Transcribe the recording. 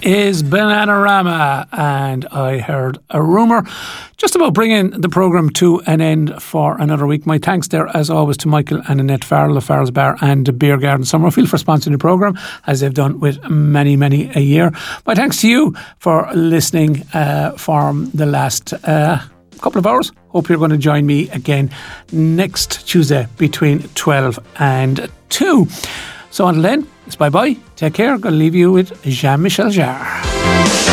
is Bananarama, and I heard a rumour just about bringing the programme to an end for another week. My thanks there, as always, to Michael and Annette Farrell of Farrell's Bar and Beer Garden Summerfield for sponsoring the programme, as they've done with many a year. My thanks to you for listening for the last couple of hours. Hope you're going to join me again next Tuesday between 12 and 2. So until then, it's bye-bye. Take care. I'm going to leave you with Jean-Michel Jarre.